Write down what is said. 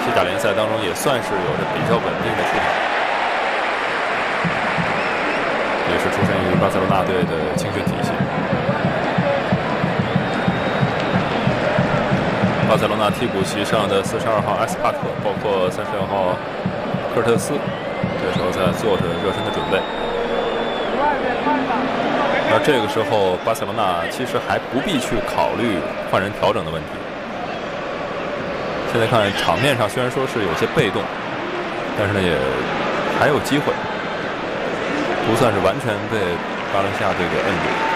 西甲联赛当中也算是有着比较稳定的出场，也是出身于巴塞罗那队的青训体系。巴塞罗那替补席上的42号埃斯帕特，包括32号科尔特斯，这时候在做着热身的准备。而这个时候，巴塞罗那其实还不必去考虑换人调整的问题。现在看场面上虽然说是有些被动，但是呢也还有机会，不算是完全被巴伦西亚这个摁住。